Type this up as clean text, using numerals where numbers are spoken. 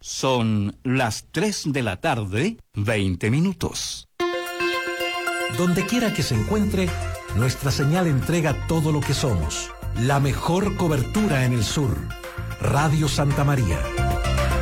Son las 3 de la tarde, 20 minutos. Donde quiera que se encuentre, nuestra señal entrega todo lo que somos. La mejor cobertura en el sur. Radio Santa María.